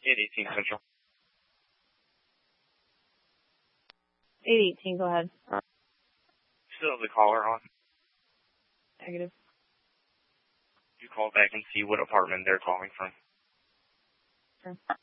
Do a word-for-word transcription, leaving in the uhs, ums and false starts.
eight eighteen Central. eight eighteen, go ahead. Still the caller on. Negative. You call back and see what apartment they're calling from. Sure.